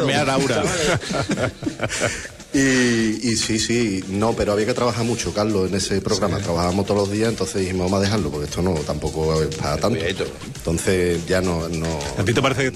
charmear Aura. Y sí, no, pero había que trabajar mucho, Carlos, en ese programa. Trabajábamos todos los días, entonces dijimos, vamos a dejarlo, porque esto no tampoco es para tanto. Entonces ya no. ¿A ti te parece que